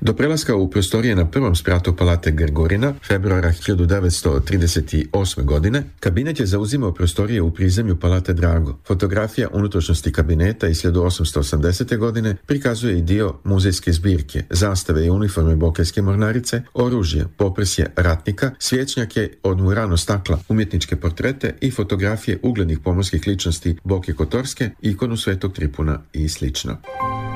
Do prelaska u prostorije na prvom spratu palate Gregorina, februara 1938. godine, kabinet je zauzimao prostorije u prizemlju palate Drago. Fotografija unutrašnjosti kabineta iz 1880. godine prikazuje i dio muzejske zbirke, zastave i uniforme Bokeljske mornarice, oružje, poprsje ratnika, svječnjake od murano stakla, umjetničke portrete i fotografije uglednih pomorskih ličnosti Boke Kotorske, ikonu Svetog Tripuna i slično.